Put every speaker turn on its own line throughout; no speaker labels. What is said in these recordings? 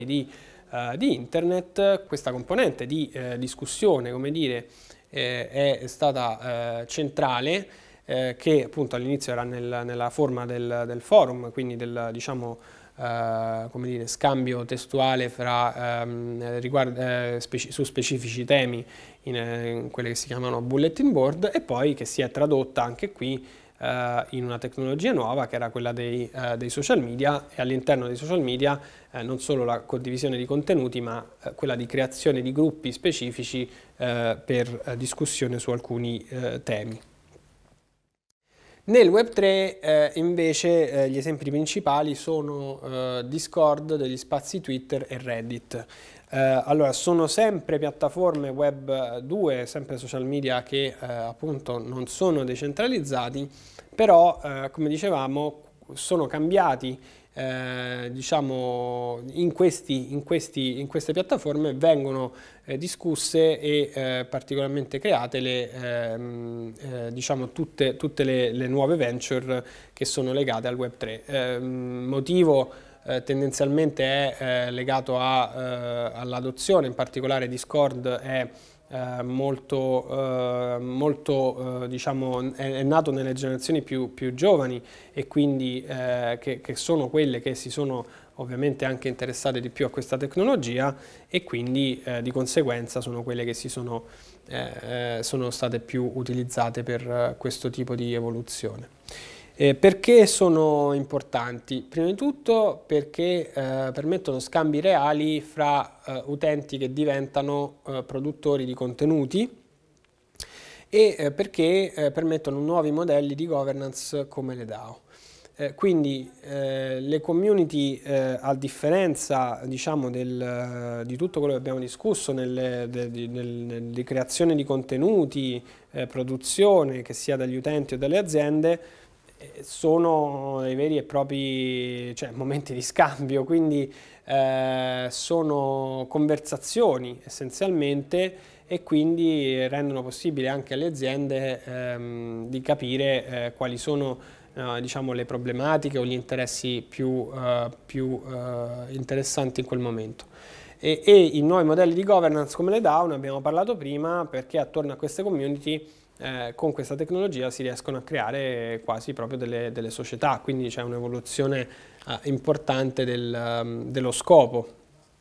di Internet. Questa componente di discussione, come dire, è stata centrale, che appunto all'inizio era nella forma del forum, quindi del, diciamo, come dire, scambio testuale fra, su specifici temi in quelle che si chiamano bulletin board, e poi che si è tradotta anche qui in una tecnologia nuova che era quella dei social media, e all'interno dei social media non solo la condivisione di contenuti, ma quella di creazione di gruppi specifici per discussione su alcuni temi. Nel Web3 invece gli esempi principali sono Discord, degli spazi Twitter e Reddit. Allora, sono sempre piattaforme Web 2, sempre social media che appunto non sono decentralizzati, però come dicevamo sono cambiati, diciamo, in queste piattaforme vengono discusse e particolarmente create diciamo tutte le nuove venture che sono legate al Web3. Motivo tendenzialmente è legato all'adozione, in particolare Discord è diciamo, è nato nelle generazioni più giovani, e quindi che sono quelle che si sono ovviamente anche interessate di più a questa tecnologia, e quindi di conseguenza sono quelle che sono state più utilizzate per questo tipo di evoluzione. Perché sono importanti? Prima di tutto perché permettono scambi reali fra utenti che diventano produttori di contenuti, e perché permettono nuovi modelli di governance come le DAO. Quindi le community, a differenza, diciamo, di tutto quello che abbiamo discusso di creazione di contenuti, produzione, che sia dagli utenti o dalle aziende, sono dei veri e propri, cioè, momenti di scambio, quindi sono conversazioni essenzialmente, e quindi rendono possibile anche alle aziende di capire quali sono diciamo, le problematiche o gli interessi più interessanti in quel momento. E i nuovi modelli di governance come le DAO, ne abbiamo parlato prima, perché attorno a queste community con questa tecnologia si riescono a creare quasi proprio delle società, quindi c'è un'evoluzione importante dello scopo.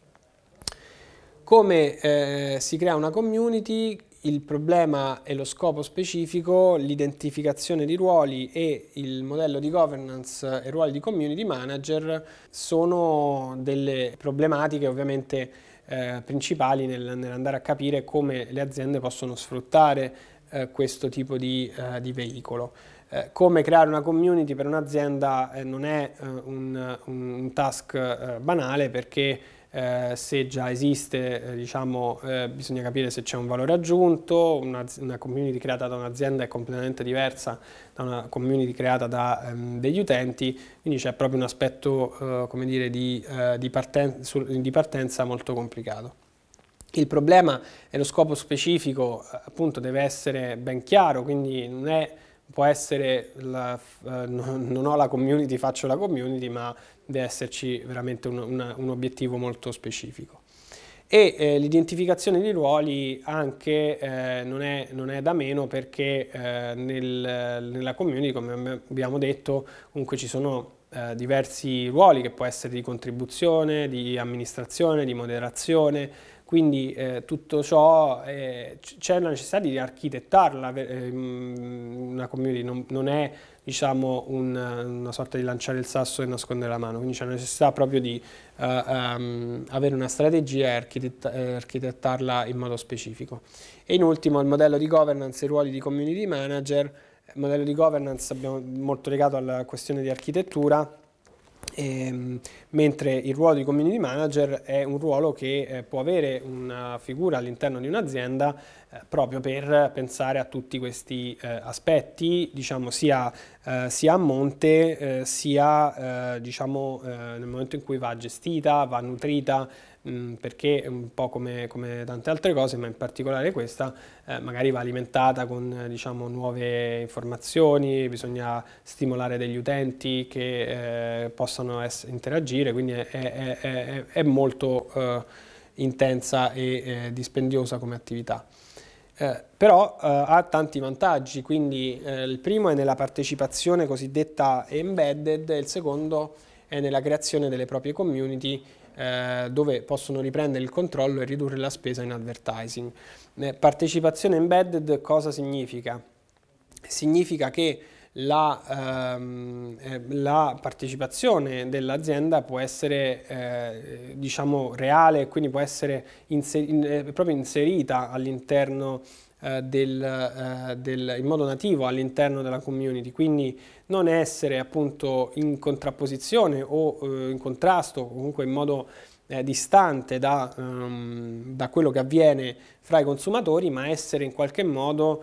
Come si crea una community? Il problema e lo scopo specifico, l'identificazione di ruoli e il modello di governance e ruoli di community manager sono delle problematiche ovviamente principali nell'andare a capire come le aziende possono sfruttare questo tipo di veicolo. Come creare una community per un'azienda non è un task banale, perché se già esiste, diciamo, bisogna capire se c'è un valore aggiunto. Una community creata da un'azienda è completamente diversa da una community creata da degli utenti, quindi c'è proprio un aspetto, come dire, di partenza molto complicato. Il problema e lo scopo specifico appunto deve essere ben chiaro, quindi può essere non ho la community, faccio la community, ma deve esserci veramente un obiettivo molto specifico. E l'identificazione di ruoli anche non è da meno, perché nella community, come abbiamo detto, comunque ci sono diversi ruoli, che può essere di contribuzione, di amministrazione, di moderazione. Quindi tutto ciò c'è la necessità di architettarla. Una community non è, diciamo, una sorta di lanciare il sasso e nascondere la mano, quindi c'è la necessità proprio di avere una strategia e architettarla in modo specifico. E in ultimo il modello di governance e i ruoli di community manager. Il modello di governance abbiamo molto legato alla questione di architettura, mentre il ruolo di community manager è un ruolo che può avere una figura all'interno di un'azienda proprio per pensare a tutti questi aspetti, diciamo sia a monte sia diciamo nel momento in cui va gestita, va nutrita, perché un po' come tante altre cose, ma in particolare questa, magari va alimentata con diciamo nuove informazioni, bisogna stimolare degli utenti che possano interagire, quindi è molto intensa e dispendiosa come attività. Però ha tanti vantaggi, quindi il primo è nella partecipazione cosiddetta embedded e il secondo è nella creazione delle proprie community dove possono riprendere il controllo e ridurre la spesa in advertising. Partecipazione embedded cosa significa? Significa che la partecipazione dell'azienda può essere diciamo reale, quindi può essere proprio inserita all'interno in modo nativo all'interno della community, quindi non essere appunto in contrapposizione o in contrasto, comunque in modo distante da quello che avviene fra i consumatori, ma essere in qualche modo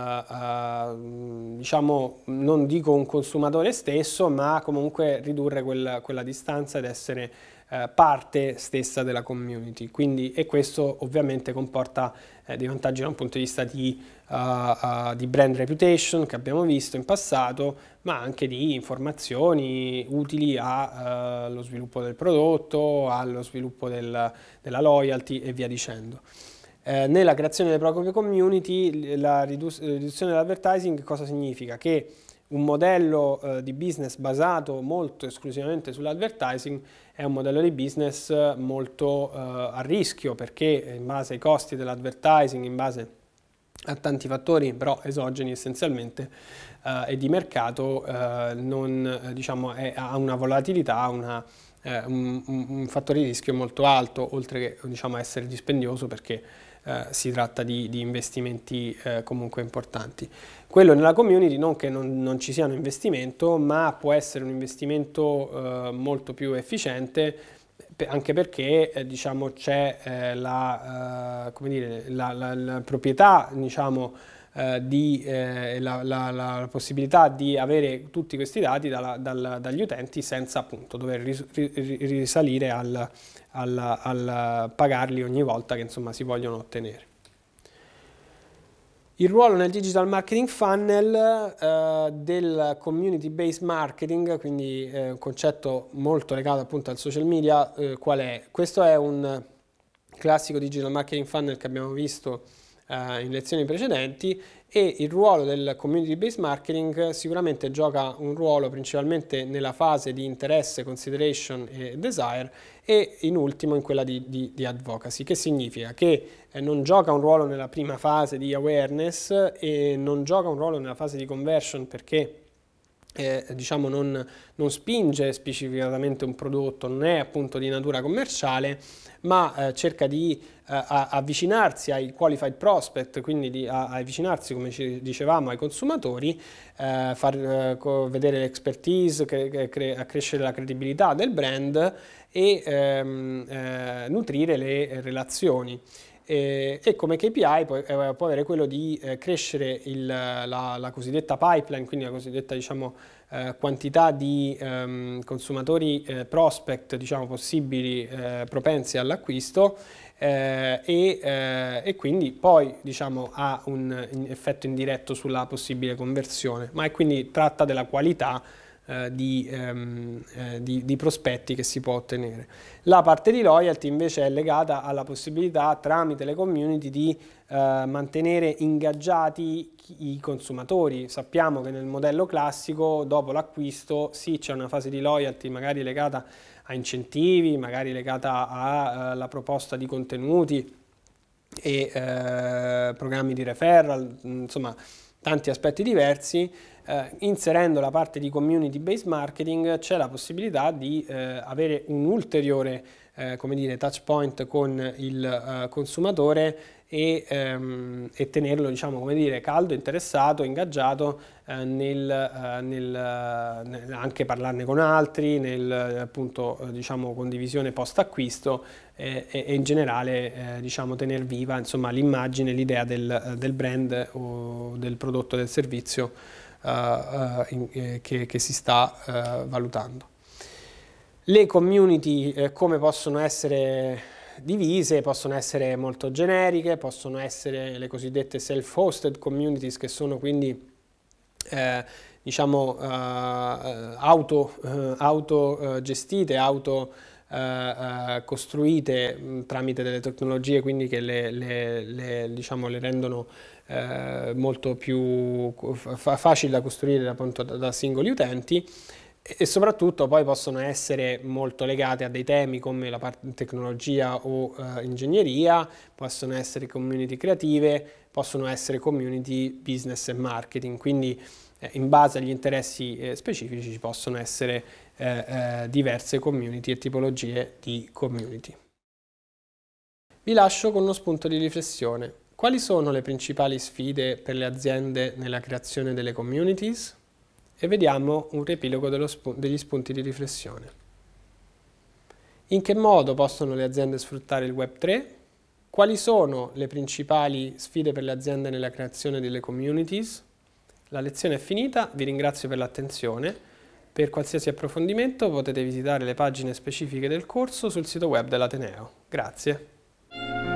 diciamo, non dico un consumatore stesso, ma comunque ridurre quella distanza ed essere parte stessa della community. Quindi, e questo ovviamente comporta dei vantaggi da un punto di vista di brand reputation che abbiamo visto in passato, ma anche di informazioni utili allo sviluppo del prodotto, allo sviluppo della loyalty e via dicendo. Nella creazione delle proprie community, la riduzione dell'advertising cosa significa? Che un modello di business basato molto esclusivamente sull'advertising è un modello di business molto a rischio, perché in base ai costi dell'advertising, in base a tanti fattori però esogeni essenzialmente e di mercato, diciamo, ha una volatilità, un fattore di rischio molto alto, oltre che diciamo, essere dispendioso perché si tratta di investimenti comunque importanti. Quello nella community non che non ci sia un investimento, ma può essere un investimento molto più efficiente, anche perché diciamo, c'è la proprietà, diciamo, la possibilità di avere tutti questi dati dagli utenti senza appunto dover risalire al pagarli ogni volta che insomma si vogliono ottenere. Il ruolo nel digital marketing funnel del community based marketing, quindi un concetto molto legato appunto al social media, qual è? Questo è un classico digital marketing funnel che abbiamo visto in lezioni precedenti, e il ruolo del community based marketing sicuramente gioca un ruolo principalmente nella fase di interesse, consideration e desire, e in ultimo in quella di advocacy, che significa che non gioca un ruolo nella prima fase di awareness e non gioca un ruolo nella fase di conversion, perché diciamo non spinge specificatamente un prodotto, non è appunto di natura commerciale, ma cerca di avvicinarsi ai qualified prospect, quindi di avvicinarsi, come ci dicevamo, ai consumatori, far vedere l'expertise, accrescere la credibilità del brand e nutrire le relazioni. E come KPI può avere quello di crescere la cosiddetta pipeline, quindi la cosiddetta diciamo, quantità di consumatori prospect, diciamo, possibili propensi all'acquisto, e quindi poi diciamo, ha un effetto indiretto sulla possibile conversione, ma quindi tratta della qualità di prospetti che si può ottenere. La parte di loyalty invece è legata alla possibilità tramite le community di mantenere ingaggiati i consumatori. Sappiamo che nel modello classico dopo l'acquisto sì, c'è una fase di loyalty magari legata a incentivi, magari legata alla proposta di contenuti e programmi di referral, insomma tanti aspetti diversi. Inserendo la parte di community based marketing c'è la possibilità di avere un ulteriore come dire, touch point con il consumatore e tenerlo, diciamo, come dire, caldo, interessato, ingaggiato anche parlarne con altri, appunto, diciamo, condivisione post acquisto e in generale, diciamo, tener viva, insomma, l'immagine, l'idea del brand o del prodotto, del servizio che si sta valutando. Le community come possono essere divise, possono essere molto generiche, possono essere le cosiddette self-hosted communities, che sono quindi diciamo autogestite, costruite tramite delle tecnologie, quindi che diciamo, le rendono molto più facili da costruire appunto da singoli utenti. E soprattutto poi possono essere molto legate a dei temi come la parte tecnologia o ingegneria, possono essere community creative, possono essere community business e marketing, quindi in base agli interessi specifici ci possono essere diverse community e tipologie di community. Vi lascio con uno spunto di riflessione. Quali sono le principali sfide per le aziende nella creazione delle communities? E vediamo un riepilogo degli spunti di riflessione. In che modo possono le aziende sfruttare il Web3? Quali sono le principali sfide per le aziende nella creazione delle communities? La lezione è finita, vi ringrazio per l'attenzione. Per qualsiasi approfondimento potete visitare le pagine specifiche del corso sul sito web dell'Ateneo. Grazie.